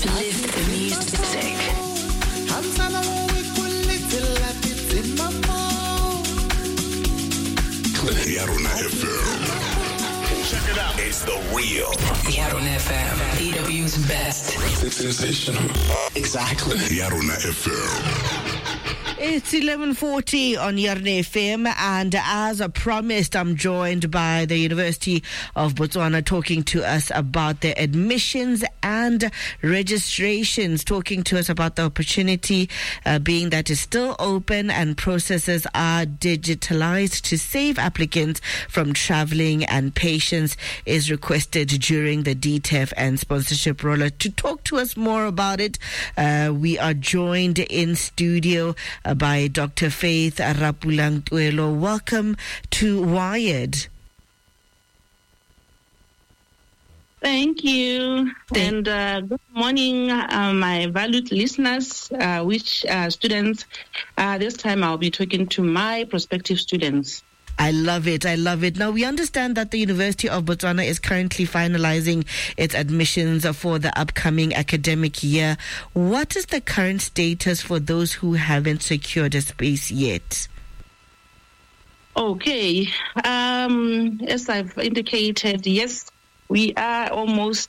Uplift the music. Yarona FM. Check it out. It's the real Yarona FM, EW's best. Sensational. Exactly. Yarona FM. It's 11:40 on Yarona FM, and as promised, I'm joined by the University of Botswana talking to us about their admissions and registrations, talking to us about the opportunity being that it's still open and processes are digitalized to save applicants from traveling, and patience is requested during the DTEF and sponsorship rollout. To talk to us more about it, we are joined in studio by Dr. Faith Rapulantwelo. Welcome to Wired. Thank you. And good morning, my valued listeners, students. This time I'll be talking to my prospective students. I love it. I love it. Now, we understand that the University of Botswana is currently finalizing its admissions for the upcoming academic year. What is the current status for those who haven't secured a space yet? Okay. As I've indicated, yes, we are almost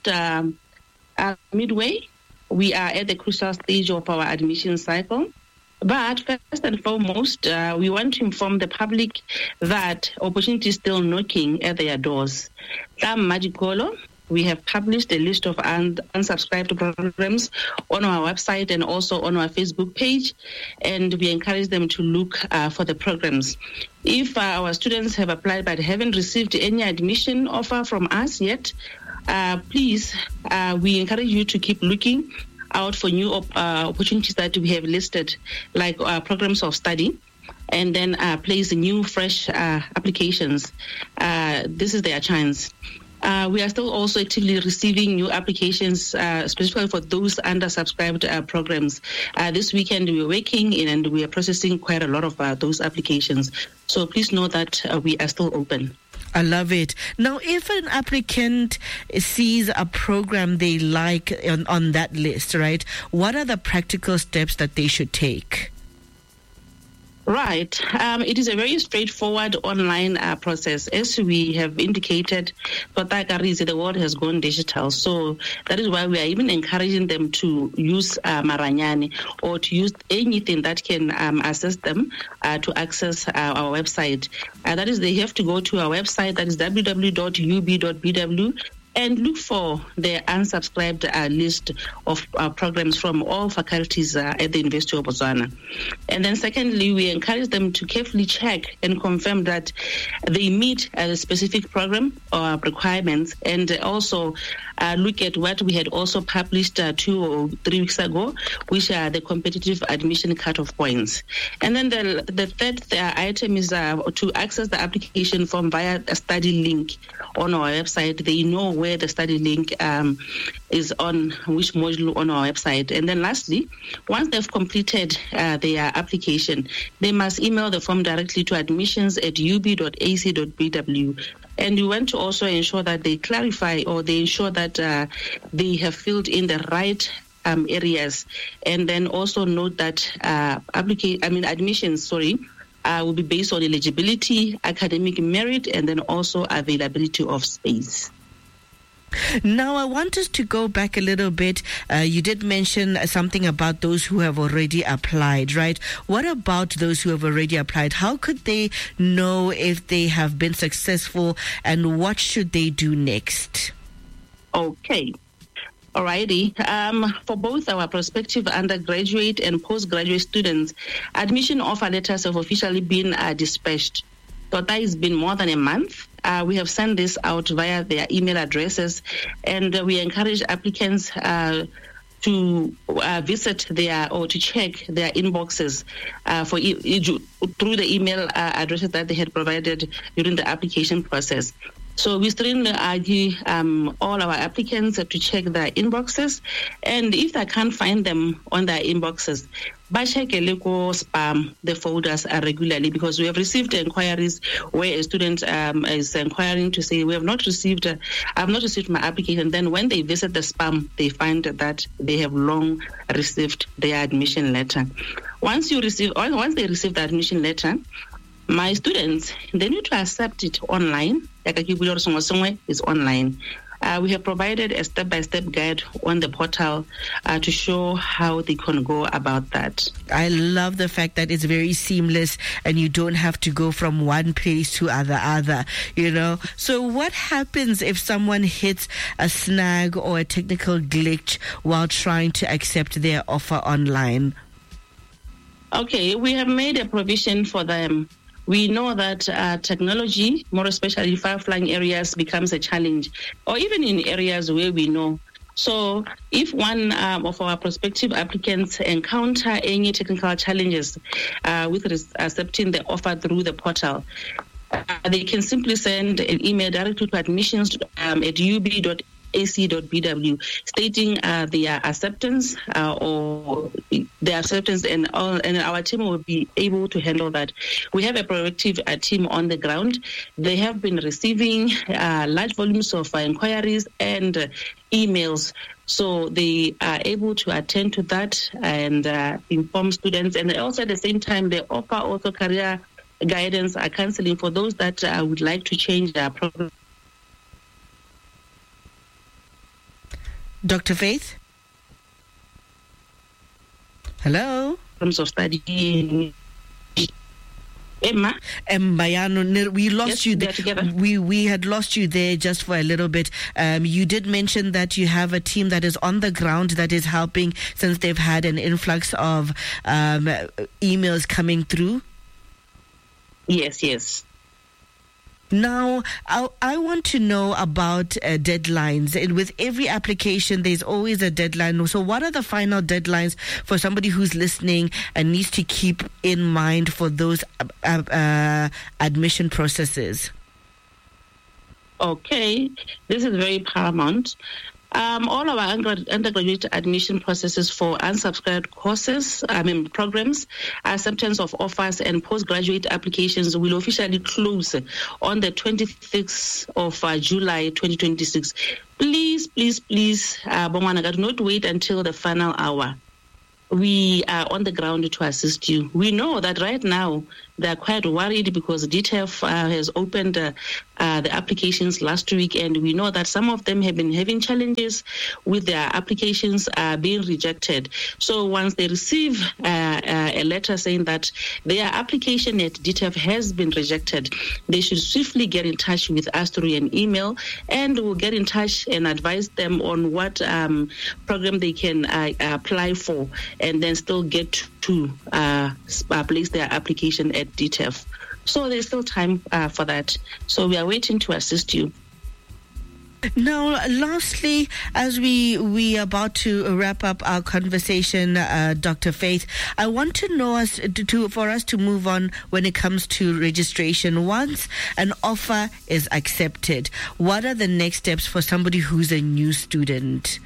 midway. We are at the crucial stage of our admission cycle. But first and foremost, we want to inform the public that opportunity is still knocking at their doors. Magicolo, we have published a list of unsubscribed programs on our website and also on our Facebook page, and we encourage them to look for the programs. If our students have applied but haven't received any admission offer from us yet, please, we encourage you to keep looking out for new opportunities that we have listed, like programs of study, and then place new, fresh applications. This is their chance. We are still also actively receiving new applications, specifically for those undersubscribed programs. This weekend we are working and we are processing quite a lot of those applications. So please know that we are still open. I love it. Now, if an applicant sees a program they like on that list, right, what are the practical steps that they should take? Right. It is a very straightforward online process. As we have indicated, for Takarizi, the world has gone digital. So that is why we are even encouraging them to use Maranyani or to use anything that can assist them to access our website. That is, they have to go to our website, that is www.ub.bw, and look for the unsubscribed list of programs from all faculties at the University of Botswana. And then secondly, we encourage them to carefully check and confirm that they meet a specific program or requirements, and also look at what we had also published 2 or 3 weeks ago, which are the competitive admission cutoff points. And then the third item is to access the application form via a study link on our website. They know where the study link is on which module on our website. And then lastly, once they've completed their application, they must email the form directly to admissions@ub.ac.bw. And we want to also ensure that they clarify or they ensure that they have filled in the right areas. And then also note that admissions, will be based on eligibility, academic merit, and then also availability of space. Now, I want us to go back a little bit. You did mention something about those who have already applied, right? What about those who have already applied? How could they know if they have been successful, and what should they do next? Okay. Alrighty. For both our prospective undergraduate and postgraduate students, admission offer letters have officially been dispatched. So that has been more than a month. We have sent this out via their email addresses, and we encourage applicants to visit to check their inboxes through the email addresses that they had provided during the application process. So we strongly argue all our applicants to check their inboxes, and if they can't find them on their inboxes, check spam the folders regularly, because we have received inquiries where a student is inquiring to say, I've not received my application. Then when they visit the spam, they find that they have long received their admission letter. Once they receive the admission letter, my students, they need to accept it online. Is online. We have provided a step-by-step guide on the portal to show how they can go about that. I love the fact that it's very seamless and you don't have to go from one place to other, you know. So what happens if someone hits a snag or a technical glitch while trying to accept their offer online? Okay, we have made a provision for them. We know that technology, more especially far-flung areas, becomes a challenge, or even in areas where we know. So if one of our prospective applicants encounter any technical challenges with accepting the offer through the portal, they can simply send an email directly to admissions@ub.ac.bw stating their acceptance and our team will be able to handle that. We have a proactive team on the ground. They have been receiving large volumes of inquiries and emails, so they are able to attend to that and inform students, and also at the same time they offer also career guidance counseling for those that would like to change their program. Dr. Faith? Hello? In terms of studying. Emma? We lost you there. We had lost you there just for a little bit. You did mention that you have a team that is on the ground that is helping since they've had an influx of emails coming through. Yes. Now, I want to know about deadlines. With every application, there's always a deadline. So what are the final deadlines for somebody who's listening and needs to keep in mind for those admission processes? Okay, this is very paramount. All our undergraduate admission processes for unsubscribed programs, acceptance of offers, and postgraduate applications will officially close on the 26th of July 2026. Please, Bongwana, do not wait until the final hour. We are on the ground to assist you. We know that right now they are quite worried because DTF has opened the applications last week, and we know that some of them have been having challenges with their applications being rejected. So once they receive a letter saying that their application at DTF has been rejected, they should swiftly get in touch with us through an email, and we'll get in touch and advise them on what program they can apply for, and then still get to place their application at DTF. So there's still time for that. So we are waiting to assist you. Now, lastly, as we are about to wrap up our conversation, Dr. Faith, I want to know for us to move on when it comes to registration. Once an offer is accepted, what are the next steps for somebody who's a new student?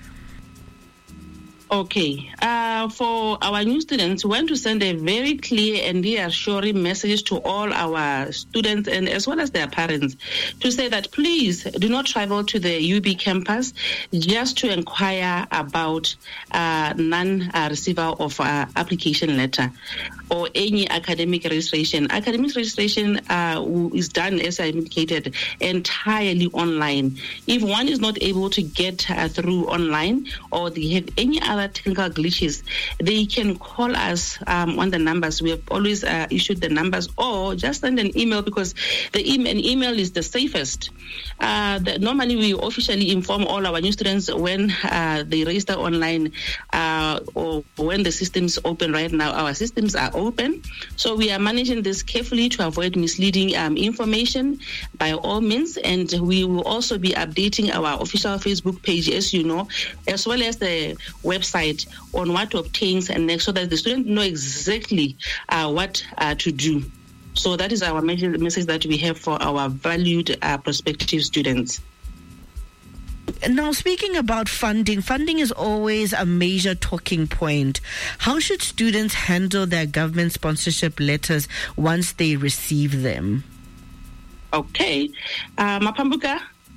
Okay. For our new students, we want to send a very clear and reassuring message to all our students and as well as their parents to say that please do not travel to the UB campus just to inquire about non-receival of application letter or any academic registration. Academic registration is done, as I indicated, entirely online. If one is not able to get through online or they have any other technical glitches, they can call us on the numbers. We have always issued the numbers, or just send an email because an email is the safest. Normally, we officially inform all our new students when they register online or when the systems open. Right now, our systems are open, so we are managing this carefully to avoid misleading information by all means, and we will also be updating our official Facebook page, as you know, as well as the website on what to obtain and next, so that the students know exactly what to do. So that is our message that we have for our valued prospective students. Now, speaking about funding is always a major talking point. How should students handle their government sponsorship letters once they receive them? Okay. Mapambuka?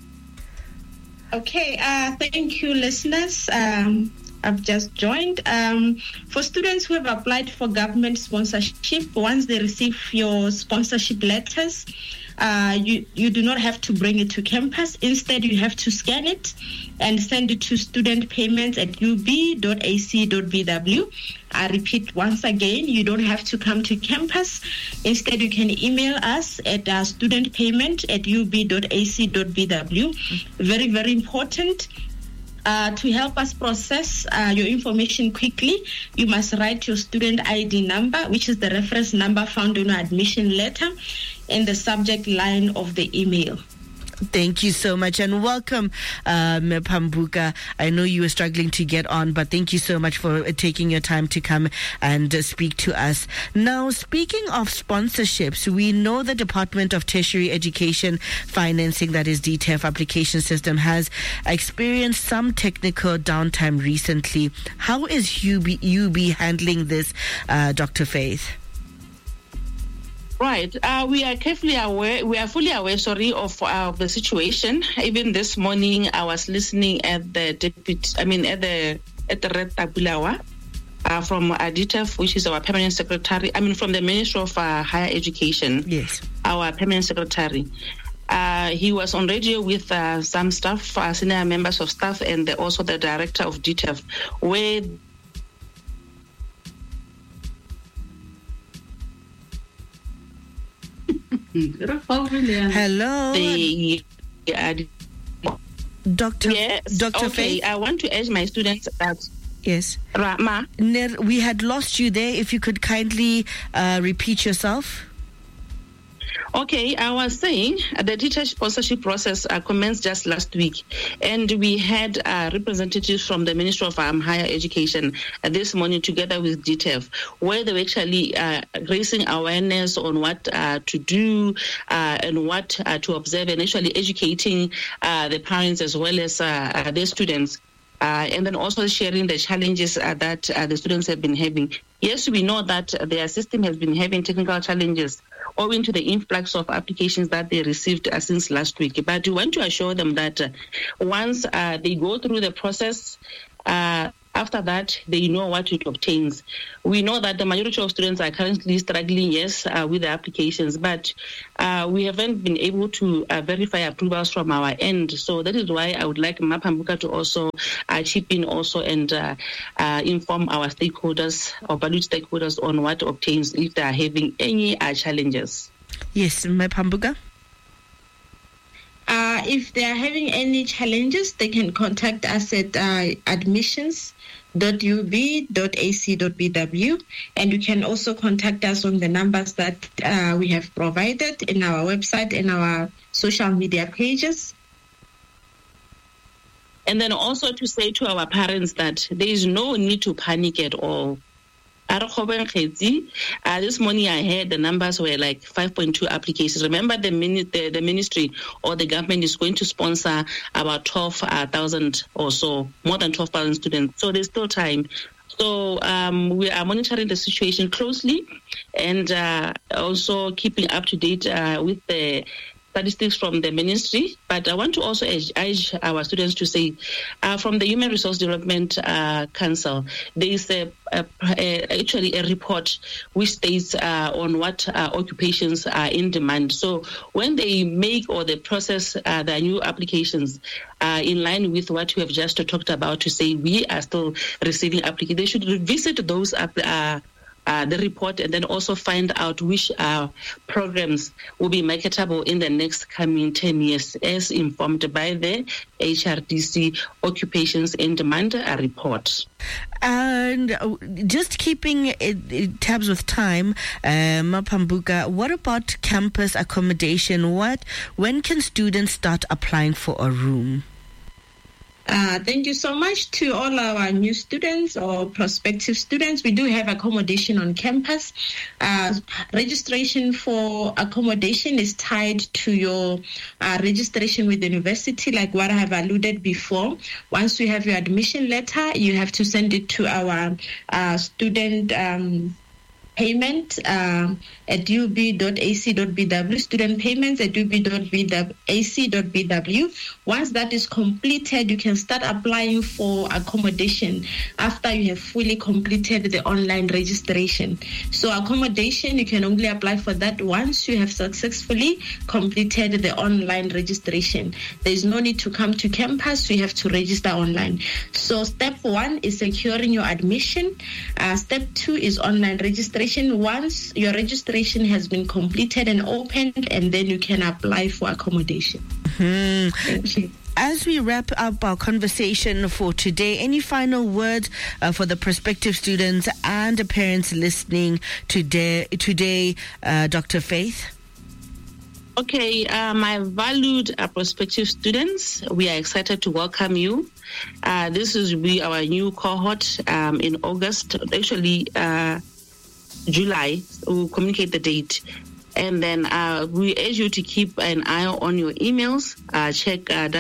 Okay, thank you, listeners. I've just joined. For students who have applied for government sponsorship, once they receive your sponsorship letters, you do not have to bring it to campus. Instead, you have to scan it and send it to studentpayments@ub.ac.bw. I repeat once again, you don't have to come to campus. Instead, you can email us at studentpayment@ub.ac.bw. Very, very important. To help us process your information quickly, you must write your student ID number, which is the reference number found on your admission letter, in the subject line of the email. Thank you so much and welcome, Pambuka. I know you were struggling to get on, but thank you so much for taking your time to come and speak to us. Now, speaking of sponsorships, we know the Department of Tertiary Education Financing, that is DTEF application system, has experienced some technical downtime recently. How is UB handling this, Dr. Faith? Right. We are fully aware, of the situation. Even this morning, I was listening at the Red Tabulawa from DTEF, which is our permanent secretary. From the Ministry of Higher Education. Yes. Our permanent secretary. He was on radio with some staff, senior members of staff, and also the director of DTEF, where Hello, Dr. Yes. Dr. Okay. Faith. I want to urge my students that Yes. Rama. We had lost you there. If you could kindly repeat yourself. Okay, I was saying the teacher sponsorship process commenced just last week, and we had representatives from the Ministry of Higher Education this morning together with DTEF, where they were actually raising awareness on what to do and what to observe, and actually educating the parents as well as their students. And then also sharing the challenges that the students have been having. Yes, we know that their system has been having technical challenges owing to the influx of applications that they received since last week. But we want to assure them that once they go through the process, after that, they know what it obtains. We know that the majority of students are currently struggling, yes, with the applications, but we haven't been able to verify approvals from our end. So that is why I would like Mapambuka to also chip in also and inform our stakeholders, or valued stakeholders, on what obtains if they are having any challenges. Yes, Mapambuka. If they are having any challenges, they can contact us at admissions.ub.ac.bw, and you can also contact us on the numbers that we have provided in our website and our social media pages. And then also to say to our parents that there is no need to panic at all. This morning I heard the numbers were like 5.2 applications. Remember, the ministry or the government is going to sponsor about 12,000 or so, more than 12,000 students. So there's still time. So we are monitoring the situation closely and also keeping up to date with the statistics from the ministry. But I want to also urge our students to say, from the Human Resource Development Council, there is actually a report which states on what occupations are in demand. So when they make or they process their new applications in line with what we have just talked about, to say we are still receiving applications, they should revisit those the report and then also find out which programs will be marketable in the next coming 10 years, as informed by the HRDC Occupations in Demand report. And just keeping tabs with time, Mapambuka, what about campus accommodation? When can students start applying for a room? Thank you so much to all our new students or prospective students. We do have accommodation on campus. Registration for accommodation is tied to your registration with the university, like what I have alluded before. Once you have your admission letter, you have to send it to our student payment at ub.ac.bw, student payments at ub.ac.bw. Once that is completed, you can start applying for accommodation after you have fully completed the online registration. So accommodation, you can only apply for that once you have successfully completed the online registration. There is no need to come to campus. You have to register online. So step 1 is securing your admission. Step 2 is online registration. Once your registration has been completed and opened, and then you can apply for accommodation. Thank you. As we wrap up our conversation for today, any final words for the prospective students and the parents listening today, Dr. Faith? Okay, my valued prospective students, we are excited to welcome you. This will be our new cohort in August. Actually, July, we'll communicate the date. And then we urge you to keep an eye on your emails. Check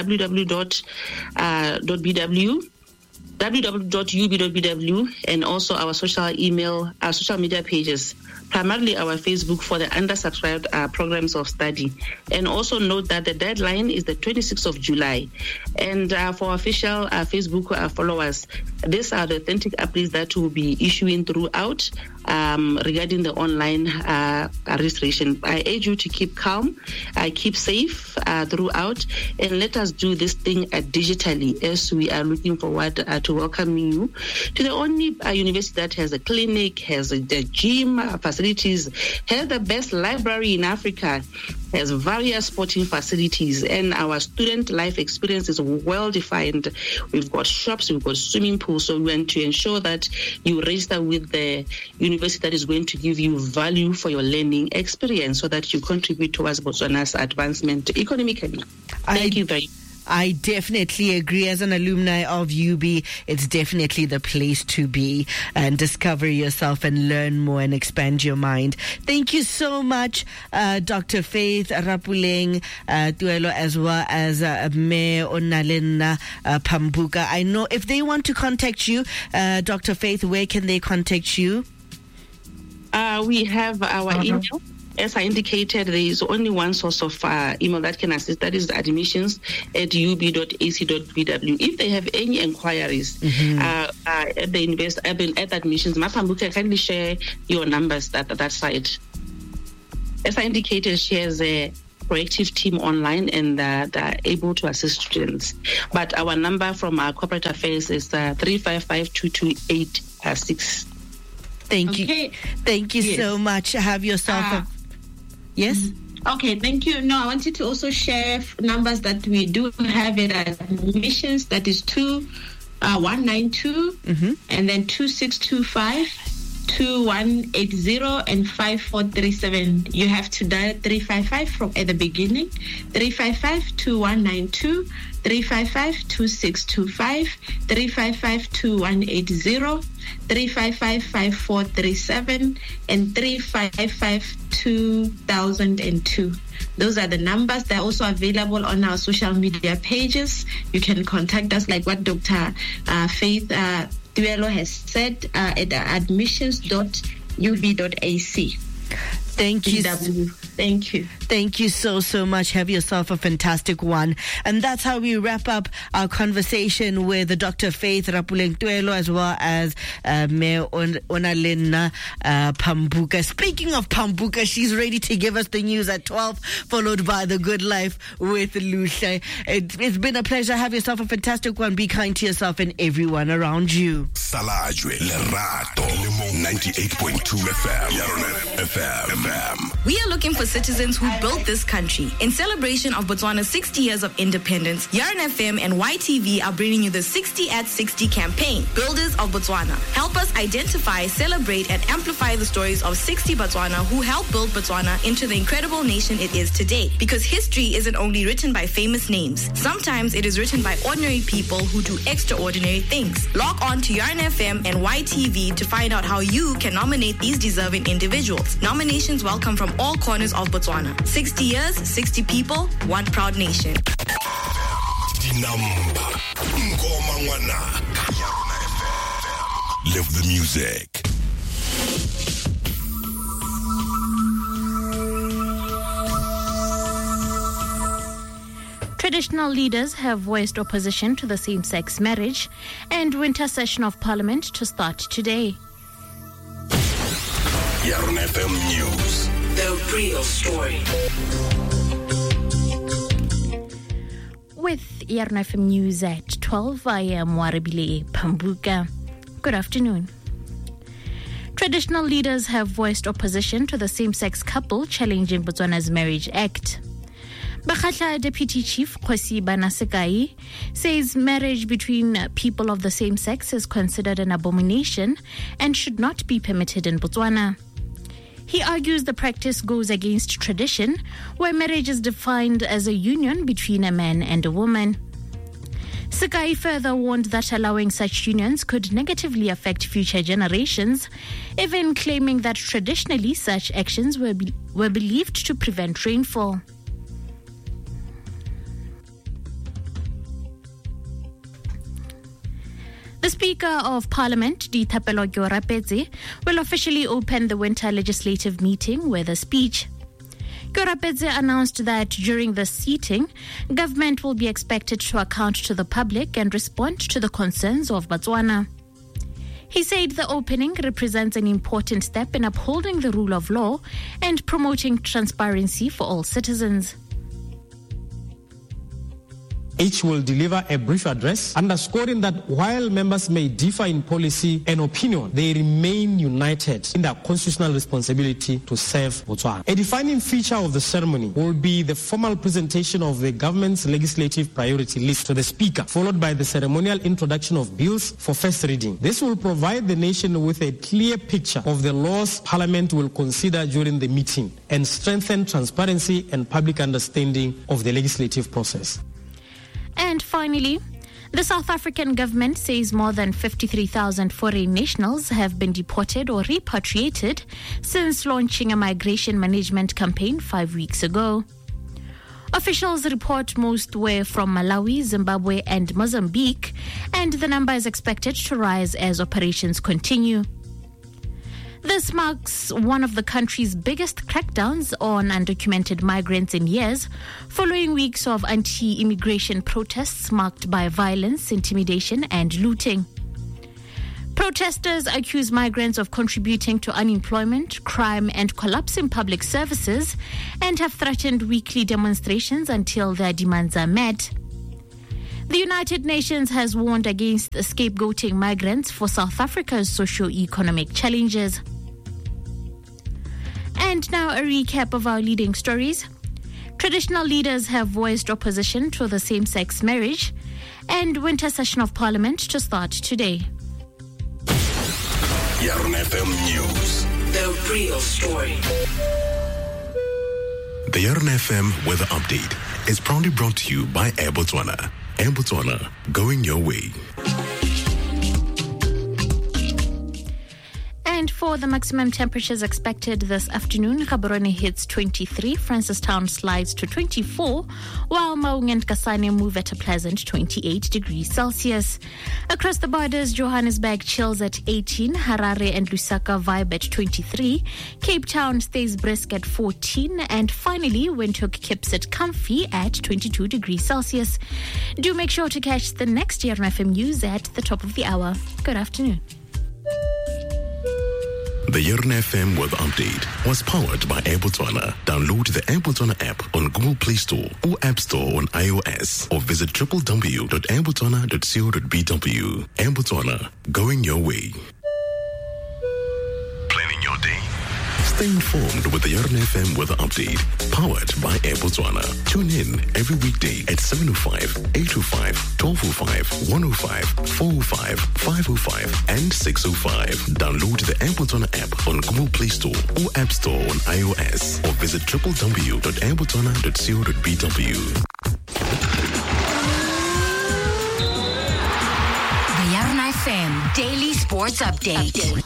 www.ub.bw, and also our social media pages, primarily our Facebook for the undersubscribed programs of study. And also note that the deadline is the 26th of July. And for official Facebook followers, these are the authentic updates that we'll be issuing throughout regarding the online registration. I urge you to keep calm, keep safe throughout, and let us do this thing digitally, as we are looking forward to welcoming you to the only university that has a clinic, has a gym facilities, has the best library in Africa, has various sporting facilities, and our student life experience is well defined. We've got shops, we've got swimming pools, so we want to ensure that you register with the university that is going to give you value for your learning experience, so that you contribute towards Botswana's advancement economically. Thank you very much. I definitely agree. As an alumni of UB, it's definitely the place to be and discover yourself and learn more and expand your mind. Thank you so much, Dr. Faith Rapuleng Tuelo, as well as Mayor Onalena Pambuka. I know if they want to contact you, Dr. Faith, where can they contact you? We have our email. As I indicated, there is only one source of email that can assist. That is admissions@ub.ac.bw. If they have any inquiries at the at admissions, Mapambuka, kindly share your numbers at that site. As I indicated, she has a proactive team online, and they're able to assist students. But our number from our corporate affairs is 355-228-6. Thank you. Thank you so much. Have yourself Yes? Okay, thank you. No, I wanted to also share numbers that we do have at admissions. That is 2192 and then 2625, 2180 and 5437. You have to dial 355 from at the beginning. 355-2192, 355-2625, 355-2180, 355-5437, and 355-2002. Those are the numbers. They're also available on our social media pages. You can contact us, like what Dr. Faith Tuelo has said, at admissions.ub.ac. Thank you. Thank you. Thank you so much. Have yourself a fantastic one. And that's how we wrap up our conversation with Dr. Faith Rapuleng Tuelo, as well as Mayor Onalena Pambuka. Speaking of Pambuka, she's ready to give us the news at 12, followed by The Good Life with Luhle. It's been a pleasure. Have yourself a fantastic one. Be kind to yourself and everyone around you. Salajwe Lerato 98.2 FM. FM. We are looking for citizens who built this country. In celebration of Botswana's 60 years of independence, Yarn FM and YTV are bringing you the 60 at 60 campaign. Builders of of Botswana. Help us identify, celebrate, and amplify the stories of 60 Botswana who helped build Botswana into the incredible nation it is today. Because history isn't only written by famous names. Sometimes it is written by ordinary people who do extraordinary things. Log on to Yarn FM and YTV to find out how you can nominate these deserving individuals. Nominations welcome from all corners of Botswana. 60 years, 60 people, one proud nation. Live the music. Traditional leaders have voiced opposition to the same-sex marriage, and winter session of Parliament to start today. Yarn FM News. The real story. With Yarn FM News at 12, I am Warabile Pambuka. Good afternoon. Traditional leaders have voiced opposition to the same-sex couple challenging Botswana's Marriage Act. Bakhatla Deputy Chief Khosi Banasekai says marriage between people of the same sex is considered an abomination and should not be permitted in Botswana. He argues the practice goes against tradition, where marriage is defined as a union between a man and a woman. Sekai further warned that allowing such unions could negatively affect future generations, even claiming that traditionally such actions were believed to prevent rainfall. The Speaker of Parliament, Dithapelo Gorapetse, will officially open the winter legislative meeting with a speech. Gorapetse announced that during the sitting, government will be expected to account to the public and respond to the concerns of Botswana. He said the opening represents an important step in upholding the rule of law and promoting transparency for all citizens. Each will deliver a brief address underscoring that while members may differ in policy and opinion, they remain united in their constitutional responsibility to serve Botswana. A defining feature of the ceremony will be the formal presentation of the government's legislative priority list to the Speaker, followed by the ceremonial introduction of bills for first reading. This will provide the nation with a clear picture of the laws Parliament will consider during the meeting and strengthen transparency and public understanding of the legislative process. And finally, the South African government says more than 53,000 foreign nationals have been deported or repatriated since launching a migration management campaign 5 weeks ago. Officials report most were from Malawi, Zimbabwe, and Mozambique, and the number is expected to rise as operations continue. This marks one of the country's biggest crackdowns on undocumented migrants in years, following weeks of anti-immigration protests marked by violence, intimidation, and looting. Protesters accuse migrants of contributing to unemployment, crime, and collapse in public services, and have threatened weekly demonstrations until their demands are met. The United Nations has warned against scapegoating migrants for South Africa's socio-economic challenges. And now a recap of our leading stories. Traditional leaders have voiced opposition to the same-sex marriage, and winter session of Parliament to start today. Yarn FM News. The real story. The Yarn FM Weather Update is proudly brought to you by Air Botswana. Air Botswana, going your way. And for the maximum temperatures expected this afternoon, Gaborone hits 23, Francistown slides to 24, while Maung and Kasane move at a pleasant 28 degrees Celsius. Across the borders, Johannesburg chills at 18, Harare and Lusaka vibe at 23, Cape Town stays brisk at 14, and finally, Windhoek keeps it comfy at 22 degrees Celsius. Do make sure to catch the next Yarn FM News at the top of the hour. Good afternoon. The Yarn FM Weather Update was powered by Air Botswana. Download the Air Botswana app on Google Play Store or App Store on iOS, or visit www.airbotswana.co.bw. Air Botswana, going your way. Planning your day? Stay Stay informed with the Yarn FM weather update, powered by Air Botswana. Tune in every weekday at 7:05, 8:05, 12:05, 1:05, 4:05, 5:05, and 6:05. Download the Air Botswana app on Google Play Store or App Store on iOS, or visit www.airbotswana.co.bw. The Yarn FM Daily Sports Update.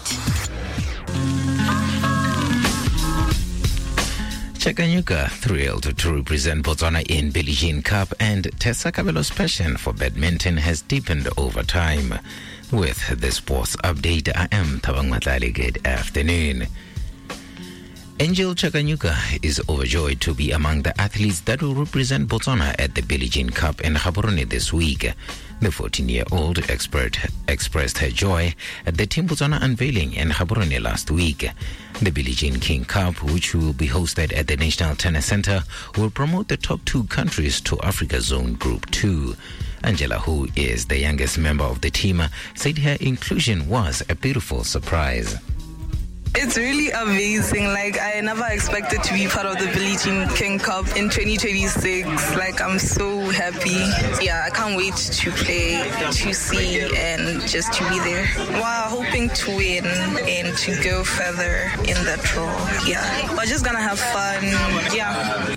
Chakanyuka thrilled to represent Botswana in Billie Jean Cup, and Tessa Kabelo's passion for badminton has deepened over time. With the sports update, I am Thabang Matlali. Good afternoon. Angel Chakanyuka is overjoyed to be among the athletes that will represent Botswana at the Billie Jean Cup in Gaborone this week. The 14-year-old expressed her joy at the Team Botswana unveiling in Gaborone last week. The Billie Jean King Cup, which will be hosted at the National Tennis Center, will promote the top 2 countries to Africa Zone Group 2. Angela, who is the youngest member of the team, said her inclusion was a beautiful surprise. It's really amazing. I never expected to be part of the Billie Jean King Cup in 2026. I'm so happy. Yeah, I can't wait to play, to see, and just to be there. Wow, hoping to win and to go further in the draw. Yeah, we're just gonna have fun. Yeah.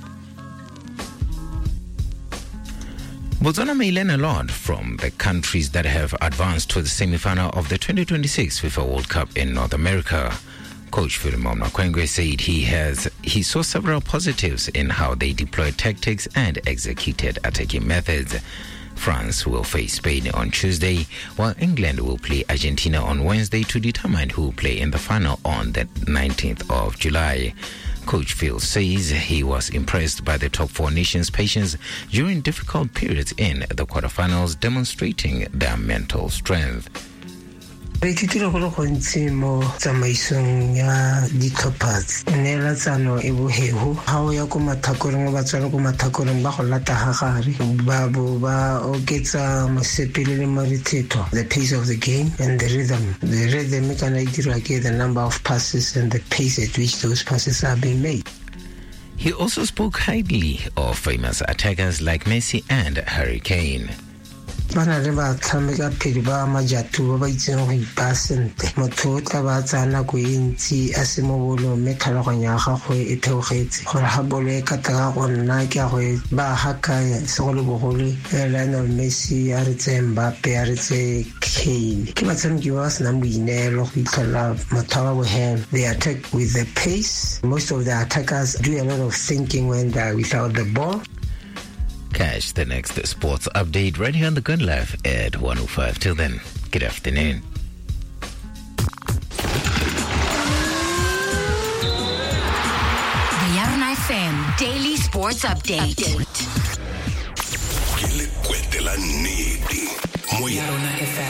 Botswana may learn a lot from the countries that have advanced to the semi-final of the 2026 FIFA World Cup in North America. Coach Philemon Makwengwe said he saw several positives in how they deployed tactics and executed attacking methods. France will face Spain on Tuesday, while England will play Argentina on Wednesday to determine who will play in the final on the 19th of July. Coach Phil says he was impressed by the top 4 nations' patience during difficult periods in the quarterfinals, demonstrating their mental strength. Re ithutilwe go le gontsi mo tsamaisong ya di-toppers neelatsano e bogego ga o ya ko mathakoreng ba tswela ko mathakoreng ba go lata ga gare ba bo ba oketsa mosepele le morethetho, the pace of the game and the rhythm e kana e dirwa ke the number of passes and the pace at which those passes are being made. He also spoke highly of famous attackers like Messi and Harry Kane. Bana le ba tshameka phedi ba majatu ba itseng go ipasente motho o tla ba tsana go intsi a se mo bolo mme tlhaloganya ya gagwe e theogetse gore ha bolo e kata go nna ke go ba hakaya segolo bogolo Lionel Messi a re tse Mbappe a re tse Kane ke batshameki ba se nang boinelo go itlhola motho wa bohem. They attack with the pace. Most of the attackers do a lot of thinking when they're without the ball. Catch the next sports update right here on the Gun Life at 1:05. Till then, good afternoon. The Yarn FM Daily Sports Update.